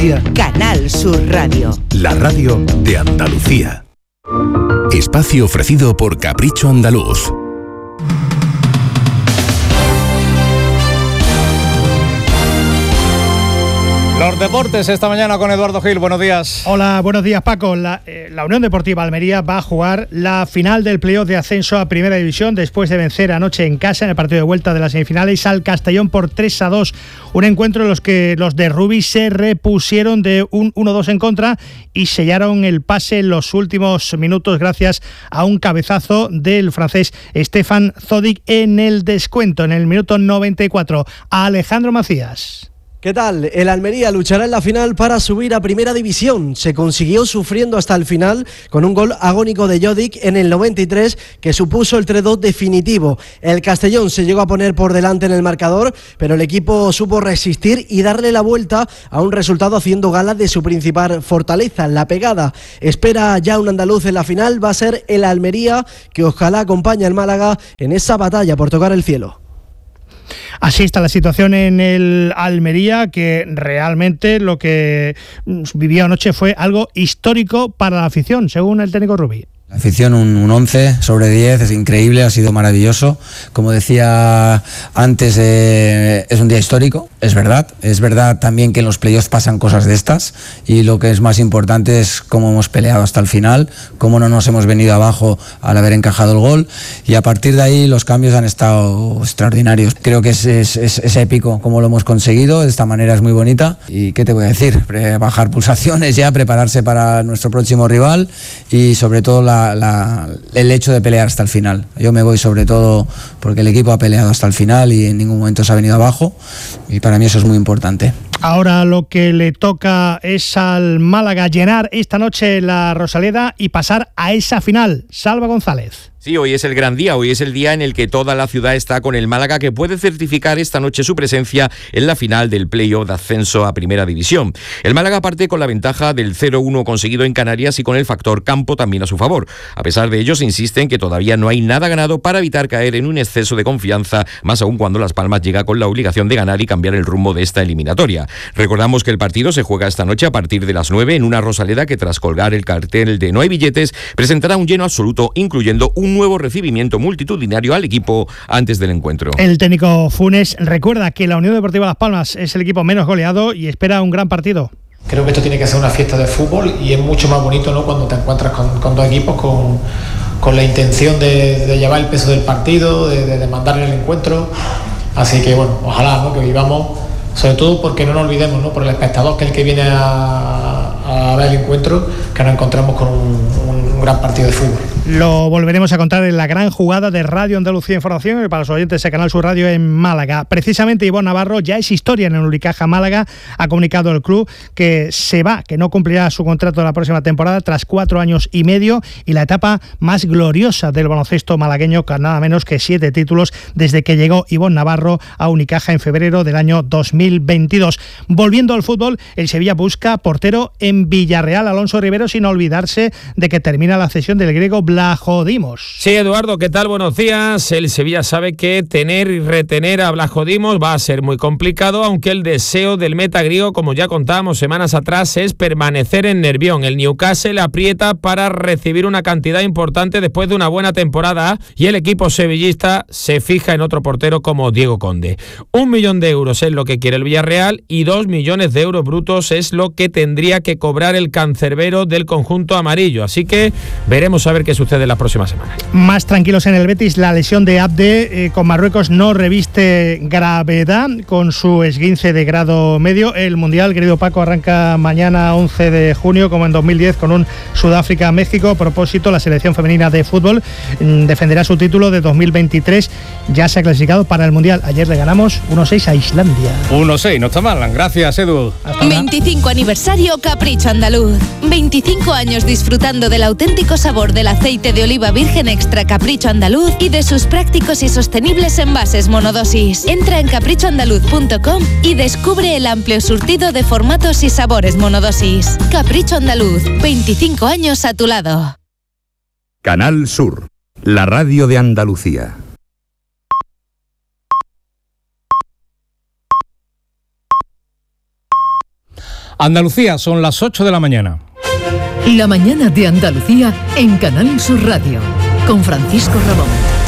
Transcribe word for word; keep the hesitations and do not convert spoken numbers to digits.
Canal Sur Radio. La radio de Andalucía. Espacio ofrecido por Capricho Andaluz. Los deportes esta mañana con Eduardo Gil. Buenos días. Hola, buenos días, Paco. La, eh, la Unión Deportiva Almería va a jugar la final del playoff de ascenso a Primera División después de vencer anoche en casa en el partido de vuelta de las semifinales al Castellón por tres a dos. Un encuentro en los que los de Rubí se repusieron de un uno dos en contra y sellaron el pase en los últimos minutos gracias a un cabezazo del francés Stefan Zodic en el descuento, en el minuto noventa y cuatro. A Alejandro Macías. ¿Qué tal? El Almería luchará en la final para subir a Primera División. Se consiguió sufriendo hasta el final con un gol agónico de Jodic en el noventa y tres que supuso el tres dos definitivo. El Castellón se llegó a poner por delante en el marcador, pero el equipo supo resistir y darle la vuelta a un resultado haciendo gala de su principal fortaleza, la pegada. Espera ya un andaluz en la final, va a ser el Almería, que ojalá acompañe al Málaga en esa batalla por tocar el cielo. Así está la situación en el Almería, que realmente lo que vivió anoche fue algo histórico para la afición, según el técnico Rubí. La afición un, un once sobre diez, es increíble, ha sido maravilloso. Como decía antes, eh, es un día histórico, es verdad. Es verdad también que en los playoffs pasan cosas de estas y lo que es más importante es cómo hemos peleado hasta el final, cómo no nos hemos venido abajo al haber encajado el gol y a partir de ahí los cambios han estado extraordinarios. Creo que es, es, es, es épico cómo lo hemos conseguido, de esta manera es muy bonita y ¿qué te voy a decir? Bajar pulsaciones ya, prepararse para nuestro próximo rival y sobre todo la La, la, el hecho de pelear hasta el final. Yo me voy sobre todo porque el equipo ha peleado hasta el final y en ningún momento se ha venido abajo y para mí eso es muy importante. Ahora lo que le toca es al Málaga llenar esta noche la Rosaleda y pasar a esa final. Salva González. Sí, hoy es el gran día, hoy es el día en el que toda la ciudad está con el Málaga, que puede certificar esta noche su presencia en la final del playoff de ascenso a Primera División. El Málaga parte con la ventaja del cero uno conseguido en Canarias y con el factor campo también a su favor. A pesar de ello, se insiste en que todavía no hay nada ganado para evitar caer en un exceso de confianza, más aún cuando Las Palmas llega con la obligación de ganar y cambiar el rumbo de esta eliminatoria. Recordamos que el partido se juega esta noche a partir de las nueve en una Rosaleda que, tras colgar el cartel de No hay billetes, presentará un lleno absoluto, incluyendo un nuevo recibimiento multitudinario al equipo antes del encuentro. El técnico Funes recuerda que la Unión Deportiva Las Palmas es el equipo menos goleado y espera un gran partido. Creo que esto tiene que ser una fiesta de fútbol y es mucho más bonito, ¿no?, cuando te encuentras con, con dos equipos con, con la intención de, de llevar el peso del partido, de, de demandar el encuentro. Así que bueno, ojalá, ¿no?, que vivamos, sobre todo porque no nos olvidemos, ¿no?, por el espectador, que es el que viene a, a ver el encuentro, que nos encontramos con un, un gran partido de fútbol. Lo volveremos a contar en la gran jugada de Radio Andalucía Información y para los oyentes de Canal Sur Radio en Málaga. Precisamente Ivonne Navarro ya es historia en el Unicaja Málaga. Ha comunicado el club que se va, que no cumplirá su contrato la próxima temporada tras cuatro años y medio y la etapa más gloriosa del baloncesto malagueño, con nada menos que siete títulos desde que llegó Ivonne Navarro a Unicaja en febrero del año dos mil veintidós. Volviendo al fútbol, el Sevilla busca portero en Villarreal, Alonso Rivero, sin olvidarse de que termina la cesión del griego Vlachodimos. Sí, Eduardo, ¿qué tal? Buenos días. El Sevilla sabe que tener y retener a Vlachodimos va a ser muy complicado, aunque el deseo del meta griego, como ya contábamos semanas atrás, es permanecer en Nervión. El Newcastle aprieta para recibir una cantidad importante después de una buena temporada y el equipo sevillista se fija en otro portero como Diego Conde. Un millón de euros es lo que quiere el Villarreal y dos millones de euros brutos es lo que tendría que cobrar el cancerbero del conjunto amarillo. Así que veremos a ver qué sucede en las próximas semanas. Más tranquilos en el Betis, la lesión de Abde eh, con Marruecos no reviste gravedad con su esguince de grado medio. El Mundial, querido Paco, arranca mañana once de junio como en dos mil diez con un Sudáfrica-México. A propósito, la selección femenina de fútbol mmm, defenderá su título de dos mil veintitrés. Ya se ha clasificado para el Mundial. Ayer le ganamos uno seis a Islandia. uno seis, no está mal. Gracias, Edu. veinticinco aniversario Capricho Andaluz. veinticinco años disfrutando del auténtico sabor del aceite de oliva virgen extra Capricho Andaluz y de sus prácticos y sostenibles envases monodosis. Entra en capricho andaluz punto com y descubre el amplio surtido de formatos y sabores monodosis. Capricho Andaluz, veinticinco años a tu lado. Canal Sur, la radio de Andalucía. Andalucía, son las ocho de la mañana. La mañana de Andalucía en Canal Sur Radio, con Francisco Ramón.